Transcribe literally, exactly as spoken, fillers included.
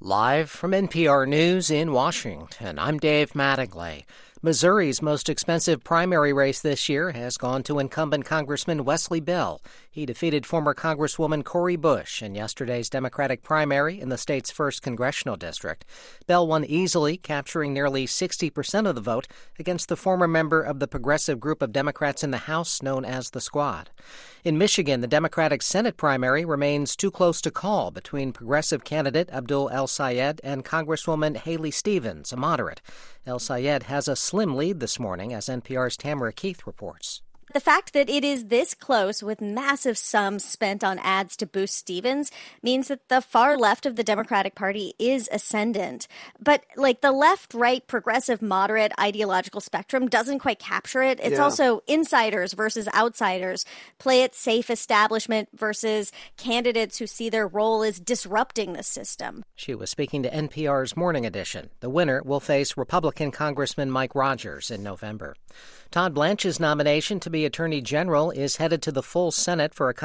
Live from N P R News in Washington, I'm Dave Mattingly. Missouri's most expensive primary race this year has gone to incumbent Congressman Wesley Bell. He defeated former Congresswoman Cori Bush in yesterday's Democratic primary in the state's first congressional district. Bell won easily, capturing nearly sixty percent of the vote against the former member of the progressive group of Democrats in the House known as the Squad. In Michigan, the Democratic Senate primary remains too close to call between progressive candidate Abdul El-Sayed and Congresswoman Haley Stevens, a moderate. El-Sayed has a slim lead this morning, as N P R's Tamara Keith reports. The fact that it is this close with massive sums spent on ads to boost Stevens means that the far left of the Democratic Party is ascendant. But like the left, right, progressive, moderate ideological spectrum doesn't quite capture it. It's yeah. also insiders versus outsiders, play it safe establishment versus candidates who see their role as disrupting the system. She was speaking to N P R's Morning Edition. The winner will face Republican Congressman Mike Rogers in November. Todd Blanche's nomination to be Attorney General is headed to the full Senate for a